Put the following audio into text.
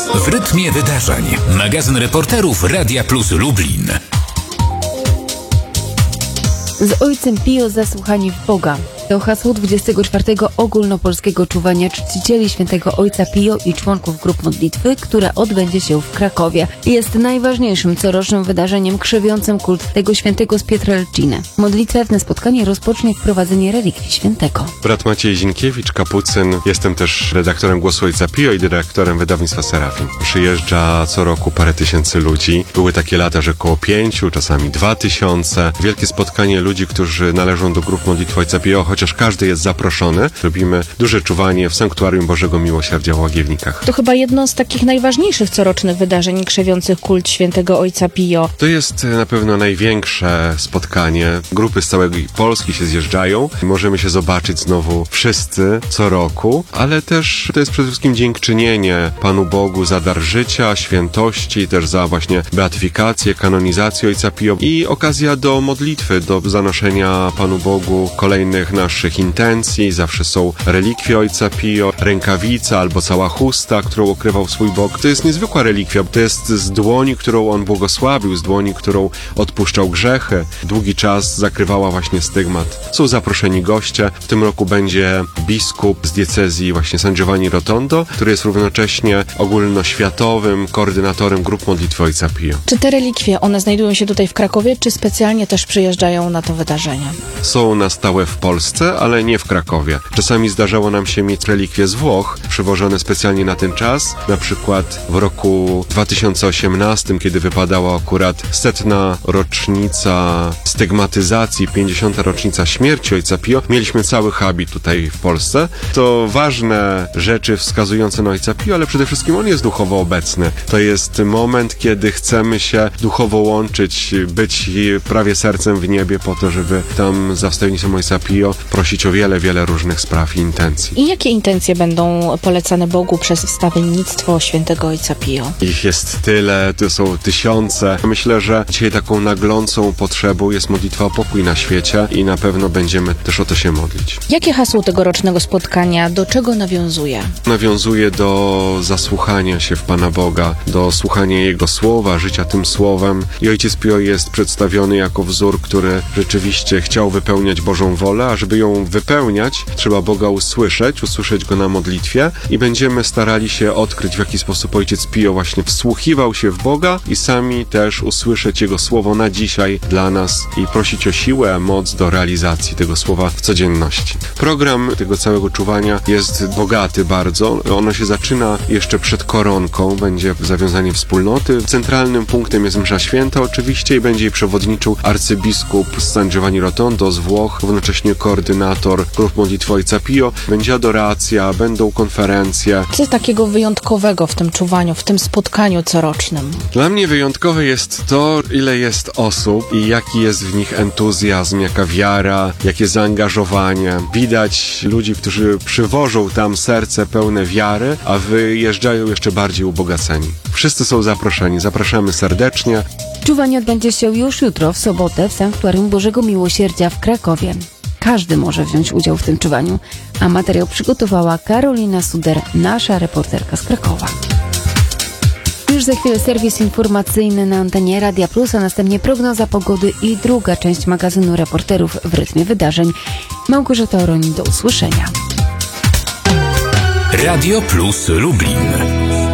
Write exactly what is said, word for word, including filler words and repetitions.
w rytmie wydarzeń. Magazyn reporterów Radia Plus Lublin. Z Ojcem Pio zasłuchani w Boga. To hasło dwudziestego czwartego ogólnopolskiego czuwania czcicieli świętego Ojca Pio i członków grup modlitwy, które odbędzie się w Krakowie. Jest najważniejszym corocznym wydarzeniem krzewiącym kult tego świętego z Pietrelciny. Modlitewne spotkanie rozpocznie wprowadzenie relikwii świętego. Brat Maciej Zinkiewicz, kapucyn. Jestem też redaktorem Głosu Ojca Pio i dyrektorem wydawnictwa Serafim. Przyjeżdża co roku parę tysięcy ludzi. Były takie lata, że około pięciu, czasami dwa tysiące. Wielkie spotkanie ludzi, którzy należą do grup modlitwy Ojca Pio, chociaż każdy jest zaproszony. Robimy duże czuwanie w Sanktuarium Bożego Miłosierdzia w Łagiewnikach. To chyba jedno z takich najważniejszych corocznych wydarzeń krzewiących kult świętego Ojca Pio. To jest na pewno największe spotkanie. Grupy z całej Polski się zjeżdżają. Możemy się zobaczyć znowu wszyscy co roku, ale też to jest przede wszystkim dziękczynienie Panu Bogu za dar życia, świętości, też za właśnie beatyfikację, kanonizację Ojca Pio i okazja do modlitwy, do zanoszenia Panu Bogu kolejnych naszych intencji. Zawsze są relikwie Ojca Pio, rękawica albo cała chusta, którą okrywał swój bok. To jest niezwykła relikwia. To jest z dłoni, którą on błogosławił, z dłoni, którą odpuszczał grzechy. Długi czas zakrywała właśnie stygmat. Są zaproszeni goście. W tym roku będzie biskup z diecezji właśnie San Giovanni Rotondo, który jest równocześnie ogólnoświatowym koordynatorem grup modlitwy Ojca Pio. Czy te relikwie, one znajdują się tutaj w Krakowie, czy specjalnie też przyjeżdżają na to wydarzenie? Są na stałe w Polsce, ale nie w Krakowie. Czasami zdarzało nam się mieć relikwie z Włoch, przywożone specjalnie na ten czas. Na przykład w roku dwa tysiące osiemnastym, kiedy wypadała akurat setna rocznica stygmatyzacji, pięćdziesiąta rocznica śmierci Ojca Pio, mieliśmy cały habit tutaj w Polsce. To ważne rzeczy wskazujące na Ojca Pio, ale przede wszystkim on jest duchowo obecny. To jest moment, kiedy chcemy się duchowo łączyć, być prawie sercem w niebie po to, żeby tam za wstawiennictwem Ojca Pio prosić o wiele, wiele różnych spraw i intencji. I jakie intencje będą polecane Bogu przez wstawiennictwo świętego Ojca Pio? Ich jest tyle, to są tysiące. Myślę, że dzisiaj taką naglącą potrzebą jest modlitwa o pokój na świecie i na pewno będziemy też o to się modlić. Jakie hasło tegorocznego spotkania, do czego nawiązuje? Nawiązuje do zasłuchania się w Pana Boga, do słuchania Jego Słowa, życia tym Słowem. I Ojciec Pio jest przedstawiony jako wzór, który rzeczywiście chciał wypełniać Bożą wolę, a żeby ją wypełniać, trzeba Boga usłyszeć, usłyszeć Go na modlitwie i będziemy starali się odkryć, w jaki sposób Ojciec Pio właśnie wsłuchiwał się w Boga i sami też usłyszeć Jego Słowo na dzisiaj dla nas i prosić o siłę, moc do realizacji tego Słowa w codzienności. Program tego całego czuwania jest bogaty bardzo. Ono się zaczyna jeszcze przed koronką, będzie zawiązanie wspólnoty. Centralnym punktem jest msza święta oczywiście i będzie jej przewodniczył arcybiskup z San Giovanni Rotondo z Włoch, równocześnie koordynator grup modlitwy Ojca Pio. Będzie adoracja, będą konferencje. Co jest takiego wyjątkowego w tym czuwaniu, w tym spotkaniu corocznym? Dla mnie wyjątkowe jest to, ile jest osób i jaki jest w nich entuzjazm, jaka wiara, jakie zaangażowanie. Widać ludzi, którzy przywożą tam serce pełne wiary, a wyjeżdżają jeszcze bardziej ubogaceni. Wszyscy są zaproszeni, zapraszamy serdecznie. Czuwanie odbędzie się już jutro, w sobotę, w Sanktuarium Bożego Miłosierdzia w Krakowie. Każdy może wziąć udział w tym czuwaniu, a materiał przygotowała Karolina Suder, nasza reporterka z Krakowa. Już za chwilę serwis informacyjny na antenie Radia Plus, a następnie prognoza pogody i druga część magazynu reporterów w rytmie wydarzeń. Małgorzata Oroń, do usłyszenia. Radio Plus Lublin.